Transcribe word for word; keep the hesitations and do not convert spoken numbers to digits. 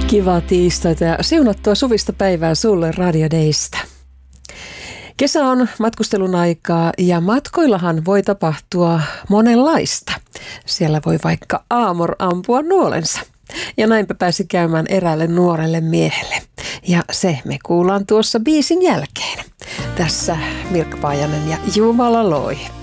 Kivaa tiistaita ja siunattua suvista päivää sulle Radio Daysta. Kesä on matkustelun aikaa ja matkoillahan voi tapahtua monenlaista. Siellä voi vaikka aamor ampua nuolensa. Ja näinpä pääsi käymään eräälle nuorelle miehelle. Ja se me kuullaan tuossa biisin jälkeen. Tässä Mirkka Paajanen ja Jumala loi.